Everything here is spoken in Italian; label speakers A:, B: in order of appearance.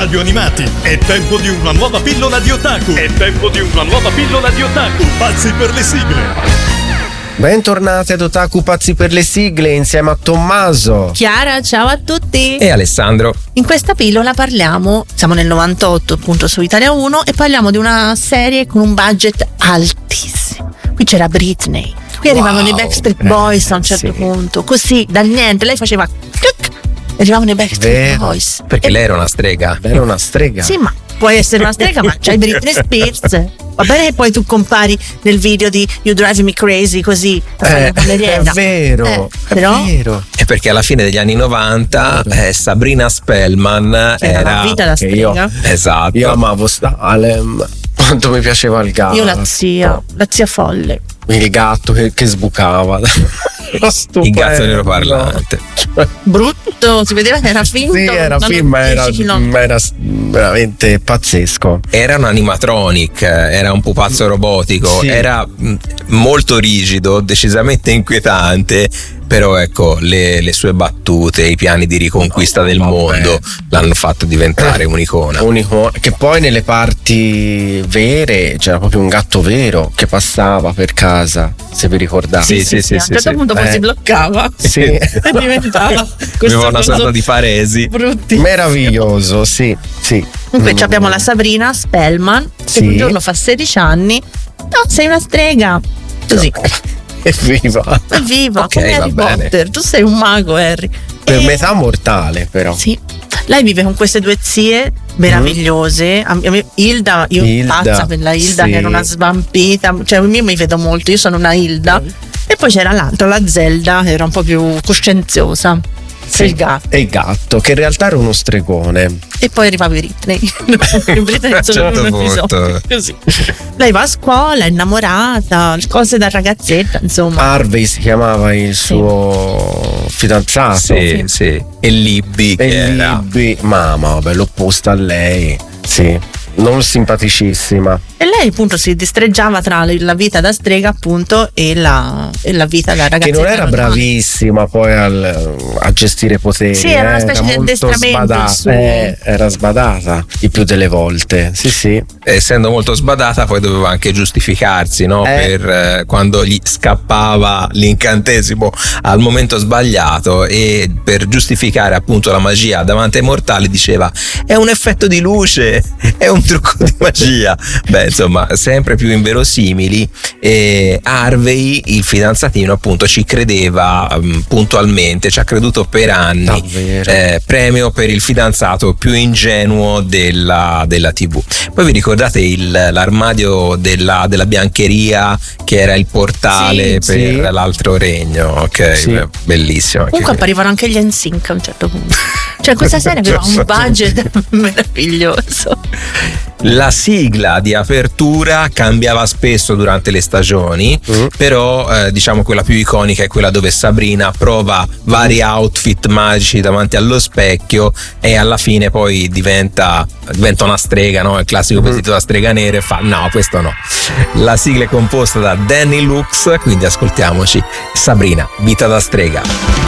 A: radio animati. È tempo di una nuova pillola di otaku. Pazzi per le sigle.
B: Bentornati ad Otaku Pazzi per le sigle insieme a Tommaso,
C: Chiara, ciao a tutti.
D: E Alessandro.
C: In questa pillola siamo nel 98 appunto su Italia 1 e parliamo di una serie con un budget altissimo. Qui c'era Britney, qui arrivavano i Backstreet Boys a un certo punto, così dal niente lei faceva clic, e arrivavano i Backstreet Boys.
D: Perché lei era una strega.
B: Era una strega.
C: Sì, ma puoi essere una strega, ma c'hai Britney Spears. Va bene che poi tu compari nel video di You Drive Me Crazy così
B: è vero,
C: però
B: è vero.
D: E perché alla fine degli anni 90 Sabrina Spellman era
C: la vita da strega.
D: Esatto.
B: Io amavo Salem, quanto mi piaceva il gatto.
C: Io la zia folle.
B: Il gatto che sbucava.
D: Il gatto nero parlante.
C: Brutto, si vedeva che era finto.
B: Sì, era film, ma era veramente pazzesco.
D: Era un animatronic, era un pupazzo robotico,
B: Sì.
D: Era molto rigido, decisamente inquietante. Però ecco, le sue battute, i piani di riconquista del mondo l'hanno fatto diventare un'icona.
B: Che poi nelle parti vere c'era proprio un gatto vero che passava per casa, se vi ricordate.
D: Sì,
C: A un certo punto poi si bloccava.
B: Sì.
C: E diventava
D: Aveva una sorta di paresi.
C: brutti.
B: Meraviglioso, sì.
C: Comunque abbiamo la Sabrina Spellman che
B: Sì.
C: un giorno fa 16 anni. No, sei una strega. Così.
B: Evviva.
C: Evviva,
D: Ok,
C: come Harry
D: va bene.
C: Potter. Tu sei un mago, Harry.
B: Per metà mortale, però.
C: Sì. Lei vive con queste due zie meravigliose. Hilda, io
B: Hilda,
C: pazza per la Hilda,
B: sì.
C: che era una svampita. Cioè, io mi vedo molto, io sono una Hilda. E poi c'era l'altra, la Zelda, che era un po' più coscienziosa.
B: Sì.
C: Il gatto.
B: E il gatto, che in realtà era uno stregone.
C: E poi arriva Britney. Britney
D: A un
C: solo
D: certo
C: un
D: punto.
C: episodio. Così. Lei va a scuola, è innamorata, cose da ragazzetta, insomma.
B: Harvey si chiamava il suo fidanzato.
D: Sì. E Libby che
B: E
D: era
B: Libby, mamma, vabbè, l'opposta a lei. Sì. Non simpaticissima.
C: E lei appunto si distreggiava tra la vita da strega appunto e la vita da ragazzetta.
B: Che non era
C: normale.
B: bravissima poi a gestire poteri.
C: Sì, era una specie di
B: molto
C: addestramento il suo.
B: Era sbadata il più delle volte. Sì.
D: essendo molto sbadata poi doveva anche giustificarsi, no? Per quando gli scappava l'incantesimo al momento sbagliato, e per giustificare appunto la magia davanti ai mortali diceva è un effetto di luce, è un trucco di magia. Beh, insomma, sempre più inverosimili. E Harvey, il fidanzatino, appunto ci credeva puntualmente, ci ha creduto per anni. Premio per il fidanzato più ingenuo della TV. Poi vi ricordate l'armadio della biancheria che era il portale per l'altro regno? Ok, bellissimo.
C: Comunque apparivano anche gli NSYNC a un certo punto. Cioè questa serie aveva un budget meraviglioso.
D: La sigla di apertura cambiava spesso durante le stagioni, però diciamo quella più iconica è quella dove Sabrina prova vari outfit magici davanti allo specchio e alla fine poi diventa una strega, no? Il classico vestito da strega nera, e fa no, questo no. La sigla è composta da Danny Lux, quindi ascoltiamoci Sabrina, vita da strega.